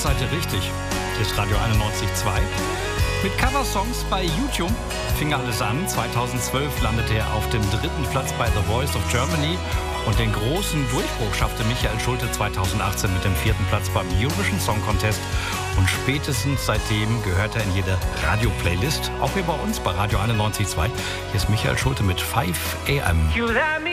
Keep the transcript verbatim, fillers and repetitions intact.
seid ihr richtig. Hier ist Radio einundneunzig Komma zwei. Mit Coversongs bei YouTube fing alles an. zweitausendzwölf landete er auf dem dritten Platz bei The Voice of Germany. Und den großen Durchbruch schaffte Michael Schulte zweitausendachtzehn mit dem vierten Platz beim Eurovision Song Contest. Und spätestens seitdem gehört er in jede Radio-Playlist. Auch hier bei uns bei Radio einundneunzig Komma zwei. Hier ist Michael Schulte mit five a m. You let me